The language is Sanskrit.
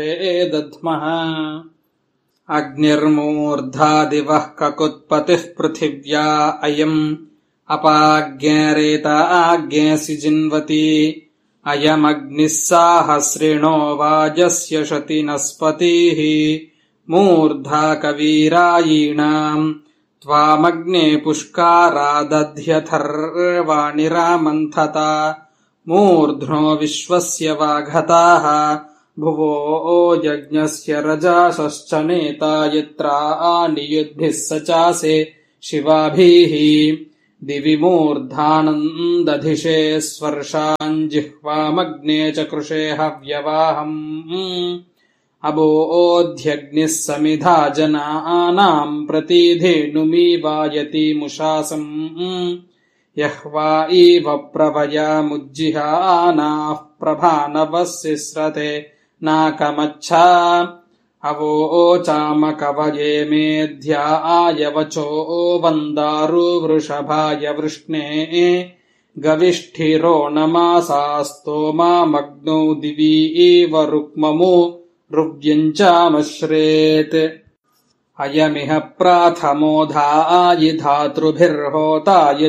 दध्मः। अग्निर्मूर्धा दिवः ककुत्पतिः पृथिव्या अयम् अपाज्ञरेताज्ञसि जिन्वति। अयमग्निः साहस्रिणो वाजस्य शतिनस्पतिः। मूर्धा कवीरायीणाम् त्वामग्ने पुष्कारादध्यथर्वाणि रामन्थता। मूर्ध्नो विश्वस्य वाघताः भुवो यज्ञस्य रजासश्च नेता यत्रानियुद्भिः स चासे शिवाभिः। दिवि मूर्धानन्दधिषे स्वर्शान् जिह्वामग्ने च कृषे हव्यवाहम्। अबोध्यग्निः समिधा जनानाम् प्रतिधेनुमीवायति मुषासम्। यह्वा इव प्रभयामुज्जिहानाः प्रभानवस्य स्रते नाकमच्छा। अवोचामकवये मेध्याय वचो वन्दारु वृषभाय वृष्णे। गविष्ठिरो नमासास्तोमामग्नौ दिवि इव रुक्ममु रुव्यञ्चामश्रेत्। अयमिह प्राथमो धायि धातृभिर्होताय